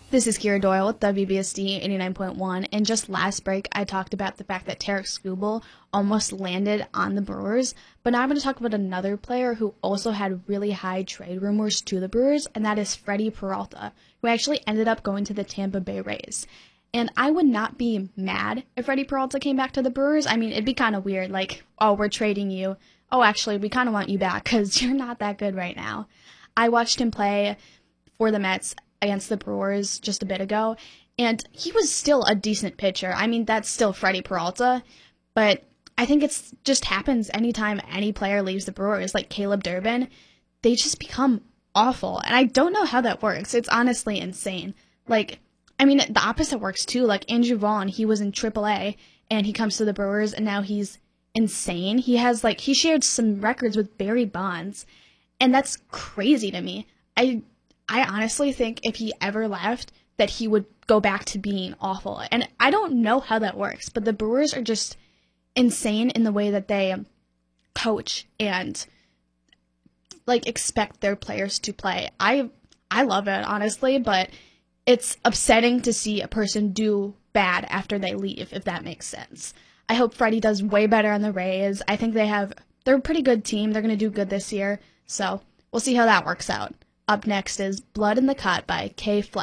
This is Kira Doyle with WBSD 89.1, and just last break I talked about the fact that Tarik Skubal almost landed on the Brewers, but now I'm going to talk about another player who also had really high trade rumors to the Brewers, and that is Freddie Peralta, who actually ended up going to the Tampa Bay Rays. And I would not be mad if Freddie Peralta came back to the Brewers. I mean, it'd be kind of weird, like, oh, we're trading you. Oh, actually, we kind of want you back because you're not that good right now. I watched him play for the Mets against the Brewers just a bit ago, and he was still a decent pitcher. I mean, that's still Freddie Peralta, but I think it's just happens anytime any player leaves the Brewers, like Caleb Durbin. They just become awful, and I don't know how that works. It's honestly insane. Like, I mean, the opposite works too. Like Andrew Vaughn, he was in AAA, and he comes to the Brewers, and now he's insane. He shared some records with Barry Bonds, and that's crazy to me. I honestly think if he ever left, that he would go back to being awful. And I don't know how that works, but the Brewers are just insane in the way that they coach and like expect their players to play. I love it, honestly, but it's upsetting to see a person do bad after they leave, if that makes sense. I hope Freddie does way better on the Rays. I think they're a pretty good team. They're going to do good this year. So we'll see how that works out. Up next is Blood in the Cut by K. Flex.